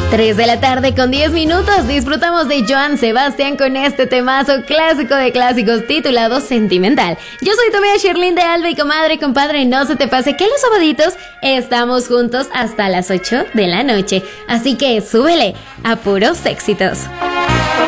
3 de la tarde con 10 minutos. Disfrutamos de Joan Sebastián con este temazo clásico de clásicos titulado Sentimental. Yo soy tu amiga Sherlyn de Alba y comadre, compadre, no se te pase que los sabaditos estamos juntos hasta las 8 de la noche. Así que súbele a puros éxitos.